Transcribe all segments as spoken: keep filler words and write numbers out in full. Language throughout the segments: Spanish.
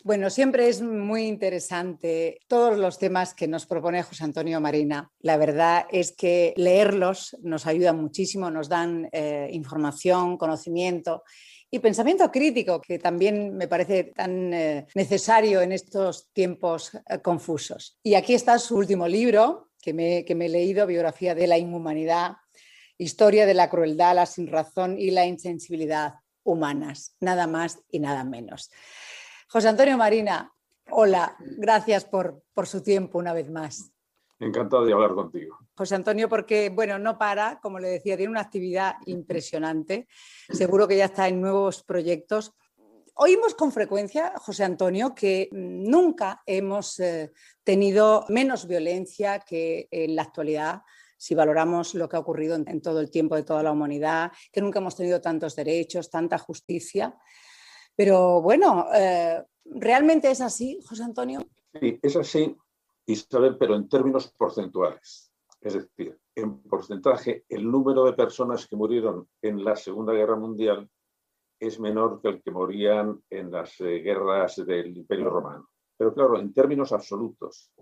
Bueno, siempre es muy interesante todos los temas que nos propone José Antonio Marina. La verdad es que leerlos nos ayuda muchísimo, nos dan eh, información, conocimiento y pensamiento crítico, que también me parece tan eh, necesario en estos tiempos eh, confusos. Y aquí está su último libro, que me, que me he leído, Biografía de la Inhumanidad, Historia de la crueldad, la sinrazón y la insensibilidad humanas, nada más y nada menos. José Antonio Marina, hola, gracias por, por su tiempo una vez más. Encantado de hablar contigo. José Antonio, porque bueno, no para, como le decía, tiene una actividad impresionante. Seguro que ya está en nuevos proyectos. Oímos con frecuencia, José Antonio, que nunca hemos eh, tenido menos violencia que en la actualidad, si valoramos lo que ha ocurrido en, en todo el tiempo de toda la humanidad, que nunca hemos tenido tantos derechos, tanta justicia. Pero bueno, eh, ¿realmente es así, José Antonio? Sí, es así, Isabel, pero en términos porcentuales. Es decir, en porcentaje, el número de personas que murieron en la Segunda Guerra Mundial es menor que el que morían en las eh, guerras del Imperio Romano. Pero claro, en términos absolutos,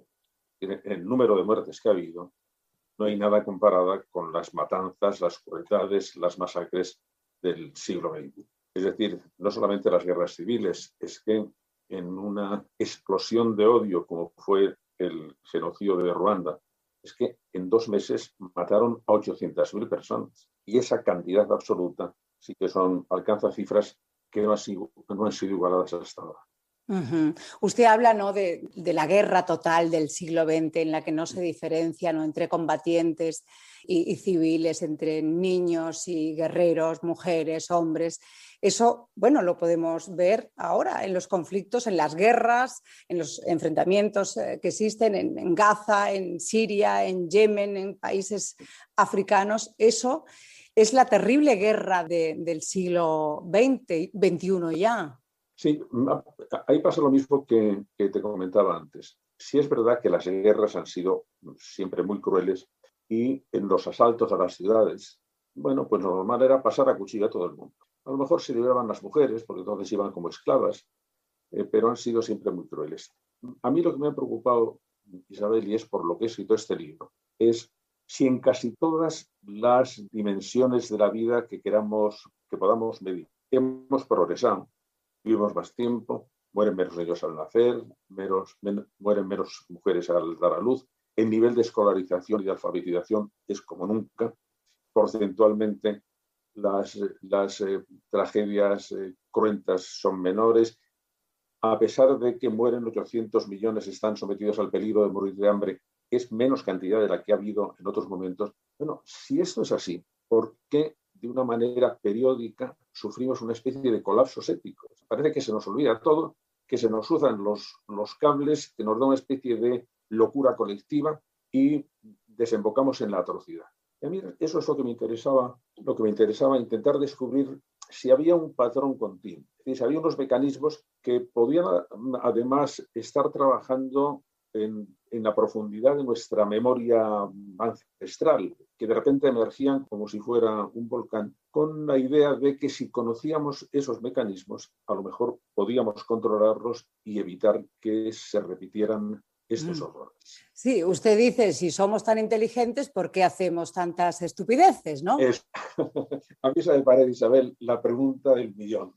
el número de muertes que ha habido, no hay nada comparada con las matanzas, las crueldades, las masacres del siglo veinte. Es decir, no solamente las guerras civiles, es que en una explosión de odio como fue el genocidio de Ruanda, es que en dos meses mataron a ochocientas mil personas. Y esa cantidad absoluta sí que son, alcanza cifras que no han sido, no han sido igualadas hasta ahora. Uh-huh. Usted habla, ¿no?, de, de la guerra total del siglo veinte, en la que no se diferencia, ¿no?, entre combatientes y, y civiles, entre niños y guerreros, mujeres, hombres. Eso, bueno, lo podemos ver ahora en los conflictos, en las guerras, en los enfrentamientos que existen en, en Gaza, en Siria, en Yemen, en países africanos. Eso es la terrible guerra de, del siglo veinte, veintiuno ya. Sí, ahí pasa lo mismo que, que te comentaba antes. Sí es verdad que las guerras han sido siempre muy crueles y en los asaltos a las ciudades, bueno, pues lo normal era pasar a cuchillo a todo el mundo. A lo mejor se libraban las mujeres, porque entonces iban como esclavas, eh, pero han sido siempre muy crueles. A mí lo que me ha preocupado, Isabel, y es por lo que he escrito este libro, es si en casi todas las dimensiones de la vida que queramos, que podamos medir, hemos progresado. Vivimos más tiempo, mueren menos niños al nacer, menos, men, mueren menos mujeres al dar a luz. El nivel de escolarización y de alfabetización es como nunca. Porcentualmente, las, las eh, tragedias eh, cruentas son menores. A pesar de que mueren ochocientos millones, están sometidos al peligro de morir de hambre, es menos cantidad de la que ha habido en otros momentos. Bueno, si esto es así, ¿por qué de una manera periódica sufrimos una especie de colapsos éticos? Parece que se nos olvida todo, que se nos usan los, los cables, que nos da una especie de locura colectiva y desembocamos en la atrocidad. Y a mí eso es lo que me interesaba, lo que me interesaba intentar descubrir si había un patrón continuo, es decir, si había unos mecanismos que podían además estar trabajando en, en la profundidad de nuestra memoria ancestral, que de repente emergían como si fuera un volcán, con la idea de que si conocíamos esos mecanismos, a lo mejor podíamos controlarlos y evitar que se repitieran estos horrores. Sí, usted dice, si somos tan inteligentes, ¿por qué hacemos tantas estupideces, no? Es, a mí se me parece, Isabel, la pregunta del millón.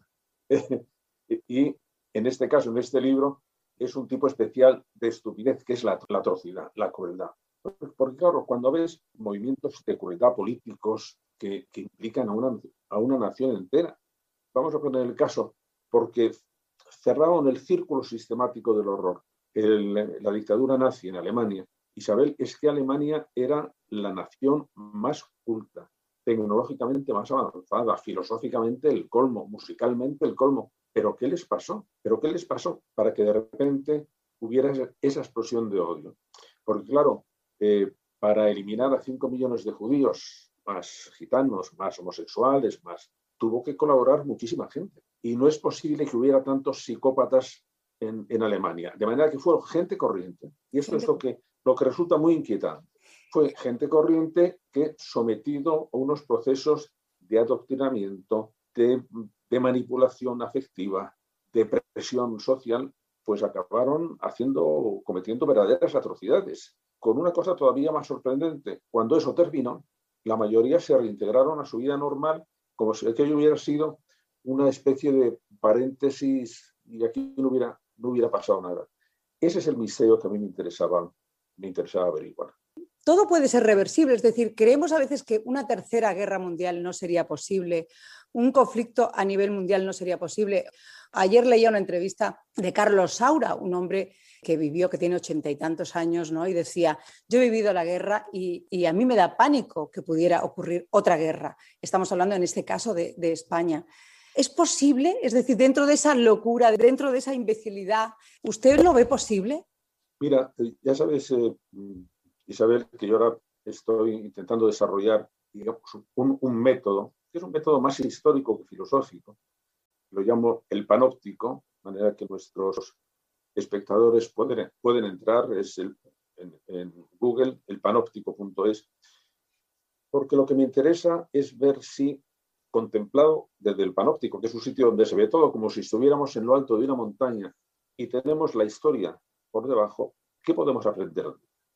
Y en este caso, en este libro, es un tipo especial de estupidez, que es la, la atrocidad, la crueldad. Porque claro, cuando ves movimientos de crueldad políticos que, que implican a una, a una nación entera, vamos a poner el caso, porque cerraron el círculo sistemático del horror. El, la dictadura nazi en Alemania, Isabel, es que Alemania era la nación más culta, tecnológicamente más avanzada, filosóficamente el colmo, musicalmente el colmo. ¿Pero qué les pasó? ¿Pero qué les pasó para que de repente hubiera esa explosión de odio? Porque claro, eh, para eliminar a cinco millones de judíos, más gitanos, más homosexuales, más, tuvo que colaborar muchísima gente. Y no es posible que hubiera tantos psicópatas en, en Alemania. De manera que fue gente corriente. Y esto es lo que, lo que resulta muy inquietante. Fue gente corriente que, sometido a unos procesos de adoctrinamiento, de, de manipulación afectiva, de presión social, pues acabaron haciendo, cometiendo verdaderas atrocidades. Con una cosa todavía más sorprendente, cuando eso terminó, la mayoría se reintegraron a su vida normal, como si aquello hubiera sido una especie de paréntesis y aquí no hubiera, no hubiera pasado nada. Ese es el misterio que a mí me interesaba, me interesaba averiguar. Todo puede ser reversible, es decir, creemos a veces que una tercera guerra mundial no sería posible, un conflicto a nivel mundial no sería posible. Ayer leía una entrevista de Carlos Saura, un hombre que vivió, que tiene ochenta y tantos años, ¿no? Y decía, yo he vivido la guerra y, y a mí me da pánico que pudiera ocurrir otra guerra. Estamos hablando en este caso de, de España. ¿Es posible? Es decir, dentro de esa locura, dentro de esa imbecilidad, ¿usted lo ve posible? Mira, ya sabes, eh, Isabel, que yo ahora estoy intentando desarrollar, digamos, un, un método, que es un método más histórico que filosófico. Lo llamo el panóptico, de manera que nuestros espectadores pueden, pueden entrar es el, en, en Google, el panóptico punto es, porque lo que me interesa es ver si, contemplado desde el panóptico, que es un sitio donde se ve todo como si estuviéramos en lo alto de una montaña y tenemos la historia por debajo, ¿qué podemos aprender?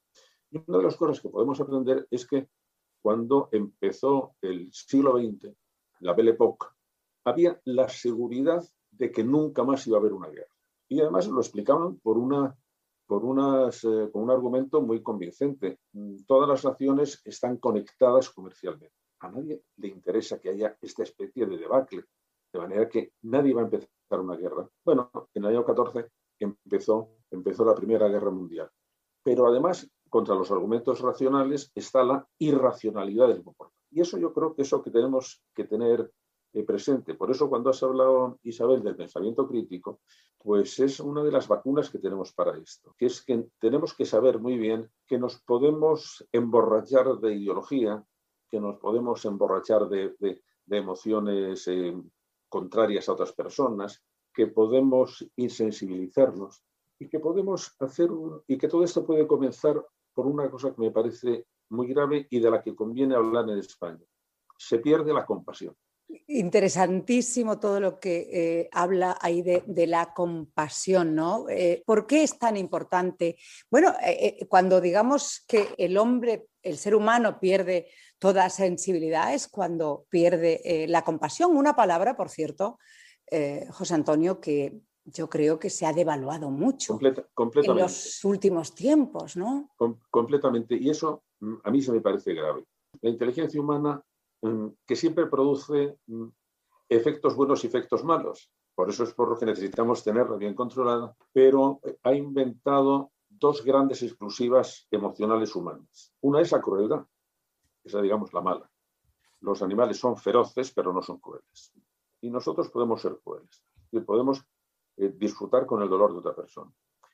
Y una de las cosas que podemos aprender es que cuando empezó el siglo veinte, la Belle Époque, había la seguridad de que nunca más iba a haber una guerra. Y además lo explicaban por, una, por unas, eh, con un argumento muy convincente. Todas las naciones están conectadas comercialmente. A nadie le interesa que haya esta especie de debacle, de manera que nadie va a empezar una guerra. Bueno, en el año catorce empezó, empezó la Primera Guerra Mundial. Pero además, contra los argumentos racionales está la irracionalidad del comportamiento. Y eso yo creo que es eso que tenemos que tener eh, presente. Por eso cuando has hablado, Isabel, del pensamiento crítico, pues es una de las vacunas que tenemos para esto, que es que tenemos que saber muy bien que nos podemos emborrachar de ideología, que nos podemos emborrachar de, de, de emociones eh, contrarias a otras personas, que podemos insensibilizarnos y que podemos hacer un, y que todo esto puede comenzar por una cosa que me parece muy grave y de la que conviene hablar en España. Se pierde la compasión. Interesantísimo todo lo que eh, habla ahí de, de la compasión, ¿no? Eh, ¿Por qué es tan importante? Bueno, eh, eh, cuando digamos que el hombre, el ser humano pierde toda sensibilidad es cuando pierde eh, la compasión. Una palabra, por cierto, eh, José Antonio, que yo creo que se ha devaluado mucho Completa, completamente. en los últimos tiempos, ¿no? Com completamente. Y eso a mí se me parece grave. La inteligencia humana que siempre produce efectos buenos y efectos malos. Por eso es por lo que necesitamos tenerla bien controlada, pero ha inventado dos grandes exclusivas emocionales humanas. Una es la crueldad, esa digamos la mala. Los animales son feroces, pero no son crueles. Y nosotros podemos ser crueles y podemos eh, disfrutar con el dolor de otra persona.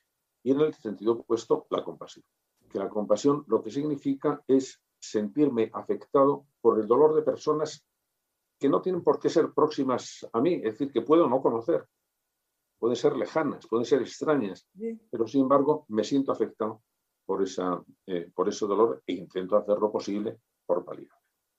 Y en el sentido opuesto, la compasión. Que la compasión lo que significa es sentirme afectado por el dolor de personas que no tienen por qué ser próximas a mí, es decir, que puedo no conocer, pueden ser lejanas, pueden ser extrañas, pero sin embargo me siento afectado por, esa, eh, por ese dolor e intento hacer lo posible por paliar.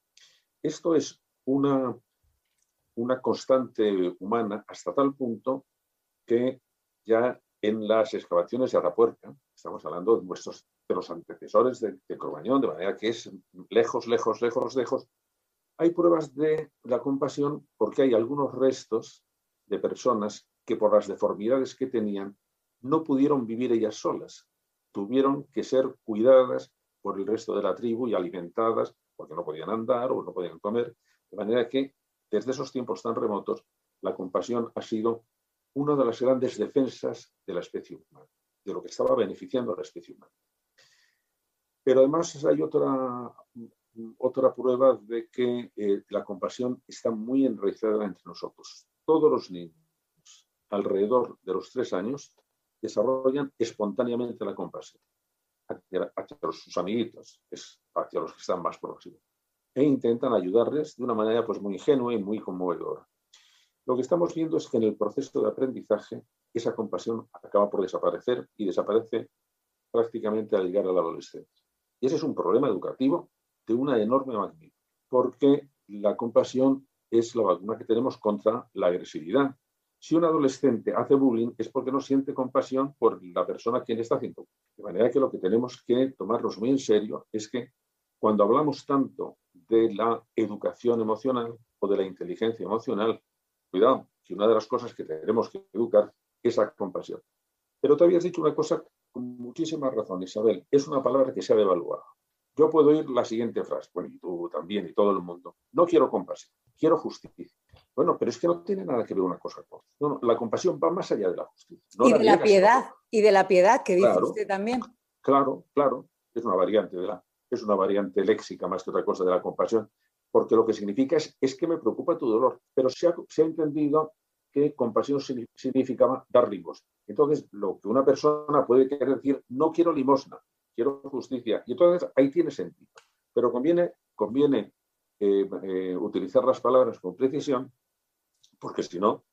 Esto es una, una constante humana hasta tal punto que ya en las excavaciones de Atapuerca, estamos hablando de, nuestros, de los antecesores de, de Cromañón, de manera que es lejos, lejos, lejos, lejos, hay pruebas de la compasión porque hay algunos restos de personas que por las deformidades que tenían no pudieron vivir ellas solas. Tuvieron que ser cuidadas por el resto de la tribu y alimentadas porque no podían andar o no podían comer. De manera que desde esos tiempos tan remotos la compasión ha sido una de las grandes defensas de la especie humana, de lo que estaba beneficiando a la especie humana. Pero además hay otra... otra prueba de que eh, la compasión está muy enraizada entre nosotros. Todos los niños, alrededor de los tres años, desarrollan espontáneamente la compasión hacia, hacia sus amiguitos, es hacia los que están más próximos, e intentan ayudarles de una manera pues, muy ingenua y muy conmovedora. Lo que estamos viendo es que en el proceso de aprendizaje esa compasión acaba por desaparecer y desaparece prácticamente al llegar a la adolescencia. Y ese es un problema educativo de una enorme magnitud, porque la compasión es la vacuna que tenemos contra la agresividad. Si un adolescente hace bullying es porque no siente compasión por la persona a quien está haciendo. De manera que lo que tenemos que tomarnos muy en serio es que cuando hablamos tanto de la educación emocional o de la inteligencia emocional, cuidado, que una de las cosas que tenemos que educar es la compasión. Pero tú habías dicho una cosa con muchísima razón, Isabel, es una palabra que se ha devaluado. Yo puedo oír la siguiente frase, bueno, y tú también, y todo el mundo, no quiero compasión, quiero justicia. Bueno, pero es que no tiene nada que ver una cosa con otra. No, no, la compasión va más allá de la justicia. No y la de la niegas, piedad, no. y de la piedad que dice Claro, usted también. claro, claro, es una variante de la, es una variante léxica más que otra cosa de la compasión, porque lo que significa es, es que me preocupa tu dolor, pero se ha, se ha entendido que compasión significaba dar limosna. Entonces, lo que una persona puede querer decir, no quiero limosna, quiero justicia, y entonces ahí tiene sentido. Pero conviene, conviene eh, eh, utilizar las palabras con precisión, porque si no,